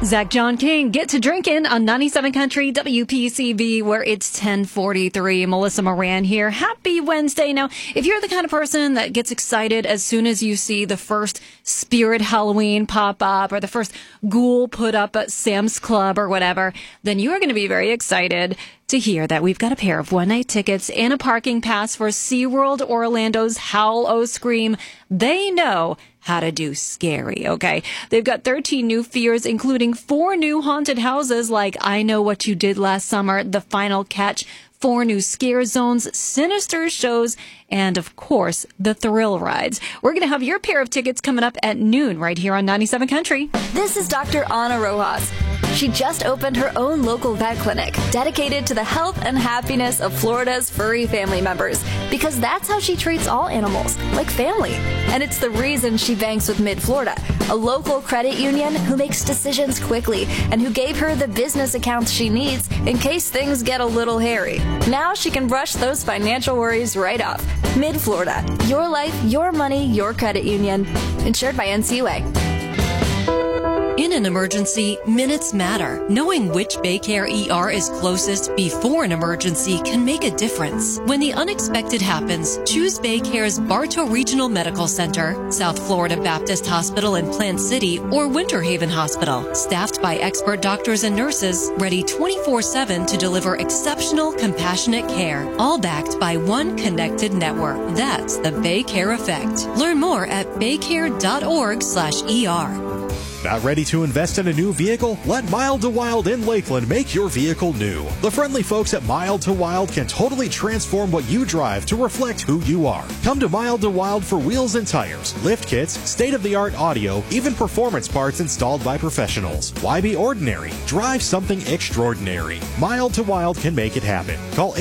Zach John King, get to drinking on 97 Country WPCV, where it's 10:43. Melissa Moran here. Happy Wednesday. Now, if you're the kind of person that gets excited as soon as you see the first Spirit Halloween pop up or the first ghoul put up at Sam's Club or whatever, then you are going to be very excited to hear that we've got a pair of one-night tickets and a parking pass for SeaWorld Orlando's Howl O Scream. They know how to do scary, okay? They've got 13 new fears, including 4 new haunted houses like I Know What You Did Last Summer, The Final Catch, 4 new scare zones, sinister shows, and, of course, the thrill rides. We're going to have your pair of tickets coming up at noon right here on 97 Country. This is Dr. Ana Rojas. She just opened her own local vet clinic dedicated to the health and happiness of Florida's furry family members, because that's how she treats all animals, like family. And it's the reason she banks with Mid-Florida, a local credit union who makes decisions quickly and who gave her the business accounts she needs in case things get a little hairy. Now she can brush those financial worries right off. Mid-Florida, your life, your money, your credit union. Insured by NCUA. In an emergency, minutes matter. Knowing which Baycare ER is closest before an emergency can make a difference. When the unexpected happens, choose Baycare's Bartow Regional Medical Center, South Florida Baptist Hospital in Plant City, or Winter Haven Hospital. Staffed by expert doctors and nurses, ready 24/7 to deliver exceptional, compassionate care. All backed by one connected network. That's the Baycare effect. Learn more at baycare.org/ER. Not ready to invest in a new vehicle? Let Mild to Wild in Lakeland make your vehicle new. The friendly folks at Mild to Wild can totally transform what you drive to reflect who you are. Come to Mild to Wild for wheels and tires, lift kits, state-of-the-art audio, even performance parts installed by professionals. Why be ordinary? Drive something extraordinary. Mild to Wild can make it happen. Call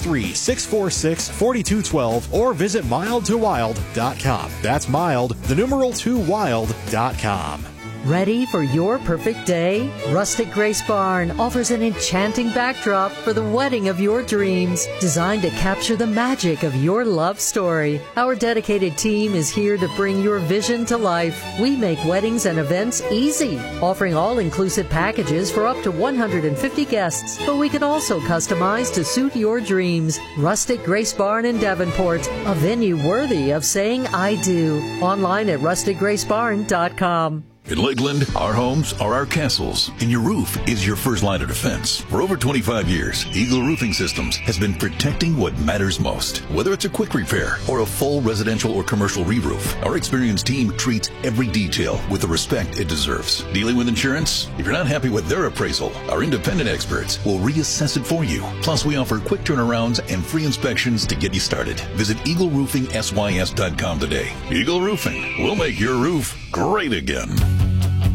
863-646-4212 or visit mildtowild.com. That's mild, the numeral 2 wild.com. Ready for your perfect day? Rustic Grace Barn offers an enchanting backdrop for the wedding of your dreams, designed to capture the magic of your love story. Our dedicated team is here to bring your vision to life. We make weddings and events easy, offering all-inclusive packages for up to 150 guests, but we can also customize to suit your dreams. Rustic Grace Barn in Davenport, a venue worthy of saying I do. Online at rusticgracebarn.com. In Lakeland, our homes are our castles, and your roof is your first line of defense. For over 25 years, Eagle Roofing Systems has been protecting what matters most. Whether it's a quick repair or a full residential or commercial re-roof, our experienced team treats every detail with the respect it deserves. Dealing with insurance? If you're not happy with their appraisal, our independent experts will reassess it for you. Plus, we offer quick turnarounds and free inspections to get you started. Visit EagleRoofingSYS.com today. Eagle Roofing will make your roof great again.